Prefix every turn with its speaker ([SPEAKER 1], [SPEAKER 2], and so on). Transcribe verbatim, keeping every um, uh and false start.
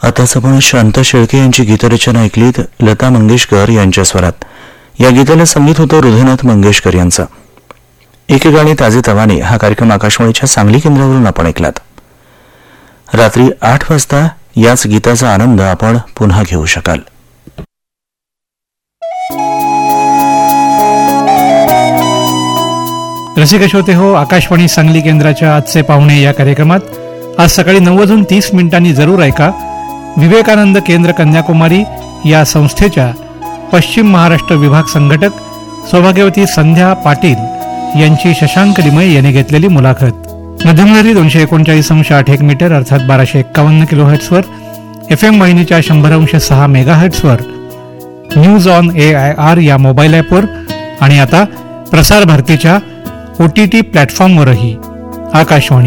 [SPEAKER 1] आताच आपण शांता शेळके यांची गीतरचना ऐकलीत लता मंगेशकर यांच्या स्वरात. या गीताला संगीत होतं हृदयनाथ मंगेशकर यांचं. एक गाणी ताजे तवाने हा कार्यक्रम आकाशवाणीच्या सांगली केंद्रावरून आपण ऐकलात. रात्री आठ वाजता याच गीताचा आनंद आपण पुन्हा घेऊ शकाल.
[SPEAKER 2] रसिक श्रोते हो, आकाशवाणी सांगली केंद्राच्या आजचे पाहुणे या कार्यक्रमात आज सकाळी नऊ वाजून तीस मिनिटांनी जरूर ऐका विवेकानंद केंद्र कन्याकुमारी या संस्थेच्या पश्चिम महाराष्ट्र विभाग संघटक सौभाग्यवती संध्या पाटील यांची शशांक लिमये यांनी घेतलेली मुलाखत. मध्यमलहरी दोनशे एकोणचाळीस अंश आठ एक मीटर अर्थात बाराशे एक्कावन्न किलो हर्ट्सवर, एफ एम वाहिनीच्या शंभर अंश सहा mega हर्ट्सवर, news on A I R या मोबाईल ॲपवर आणि आता प्रसार भारतीच्या ओ टी टी प्लॅटफॉर्मवरही. आकाशवाणी